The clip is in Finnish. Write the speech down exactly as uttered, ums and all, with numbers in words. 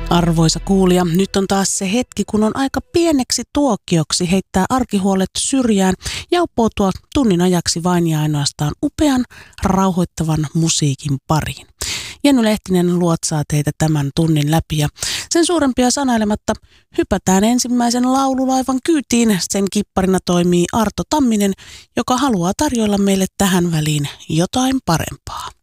Arvoisa kuulija, nyt on taas se hetki, kun on aika pieneksi tuokioksi heittää arkihuolet syrjään ja uppoutua tunnin ajaksi vain ja ainoastaan upean, rauhoittavan musiikin pariin. Jenny Lehtinen luotsaa teitä tämän tunnin läpi ja sen suurempia sanailematta hypätään ensimmäisen laululaivan kyytiin. Sen kipparina toimii Arto Tamminen, joka haluaa tarjoilla meille tähän väliin jotain parempaa.